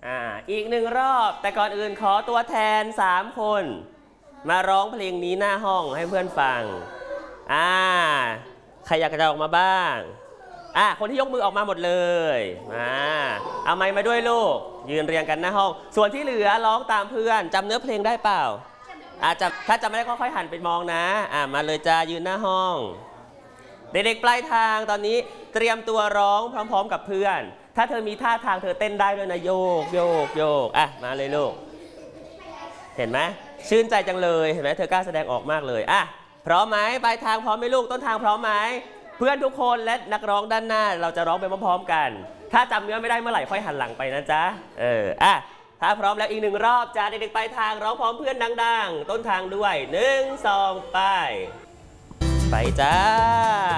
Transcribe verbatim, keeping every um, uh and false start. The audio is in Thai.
อ่าอีกหนึ่งรอบแต่ก่อนอื่นขอตัวแทนสามคนมาร้องเพลงนี้หน้าห้องให้เพื่อนฟังอ่าใครอยากจะออกมาบ้างอ่ะคนที่ยกมือออกมาหมดเลยมาเอาไมค์มาด้วยลูกยืนเรียงกันหน้าห้องส่วนที่เหลือร้องตามเพื่อนจำเนื้อเพลงได้เปล่าอาจจะถ้าจำไม่ได้ก็ค่อยหันไปมองนะอ่ะมาเลยจ้ายืนหน้าห้องเด็กๆปลายทางตอนนี้เตรียมตัวร้องพร้อมๆกับเพื่อนถ้าเธอมีท่าทางเธอเต้นได้ด้วยนะโยกโยกโยกอ่ะมาเลยลูกเห็นไหมชื่นใจจังเลยเห็นไหมเธอกล้าแสดงออกมากเลยอ่ะพร้อมไหมปลายทางพร้อมไหมลูกต้นทางพร้อมไหมเพื่อนทุกคนและนักร้องด้านหน้าเราจะร้องไปพร้อมๆกันถ้าจำเนื้อไม่ได้เมื่อไหร่ค่อยหันหลังไปนะจ๊ะเอออ่ะถ้าพร้อมแล้วอีกหนึ่งรอบจ้าเด็กๆปลายทางร้องพร้อมเพื่อนดังๆต้นทางด้วยหนึ่งสองไปไปจ้า